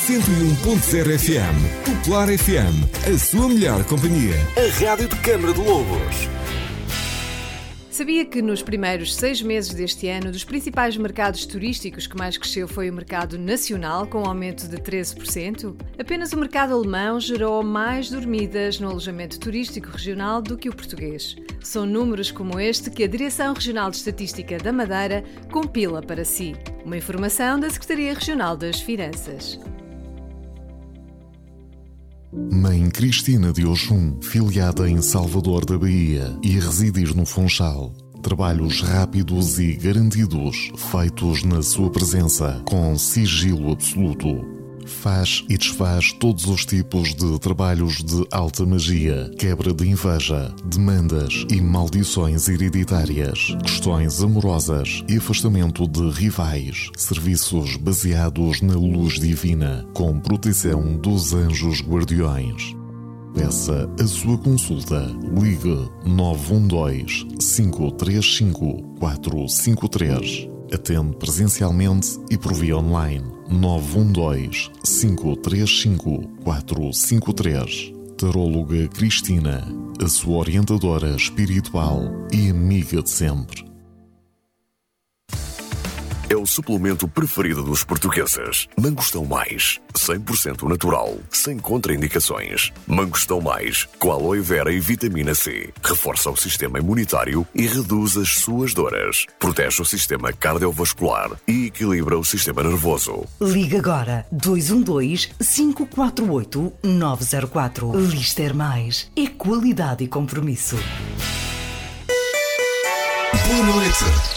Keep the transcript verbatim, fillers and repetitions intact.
cento e um ponto zero F M. Popular F M, a sua melhor companhia. A rádio de Câmara de Lobos. Sabia que nos primeiros seis meses deste ano, dos principais mercados turísticos que mais cresceu foi o mercado nacional, com um aumento de treze por cento? Apenas o mercado alemão gerou mais dormidas no alojamento turístico regional do que o português. São números como este que a Direção Regional de Estatística da Madeira compila para si. Uma informação da Secretaria Regional das Finanças. Mãe Cristina de Oxum, filiada em Salvador da Bahia e residir no Funchal. Trabalhos rápidos e garantidos, feitos na sua presença, com sigilo absoluto. Faz e desfaz todos os tipos de trabalhos de alta magia, quebra de inveja, demandas e maldições hereditárias, questões amorosas e afastamento de rivais, serviços baseados na luz divina, com proteção dos anjos guardiões. Peça a sua consulta. Ligue nove um dois, cinco três cinco, quatro cinco três. Atende presencialmente e por via online. nove um dois, cinco três cinco, quatro cinco três. Taróloga Cristina, a sua orientadora espiritual e amiga de sempre. É o suplemento preferido dos portugueses. Mangostão Mais, cem por cento natural, sem contraindicações. Mangostão Mais, com aloe vera e vitamina C. Reforça o sistema imunitário e reduz as suas dores. Protege o sistema cardiovascular e equilibra o sistema nervoso. Liga agora dois um dois, cinco quatro oito, nove zero quatro. Lister Mais é qualidade e compromisso. Boa noite.